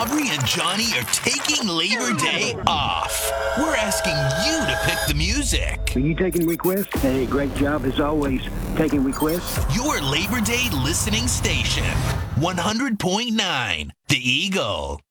Aubrey and Johnny are taking Labor Day off. We're asking you to pick the music. Are you taking requests? Hey, great job as always. Taking requests? Your Labor Day listening station. 100.9 The Eagle.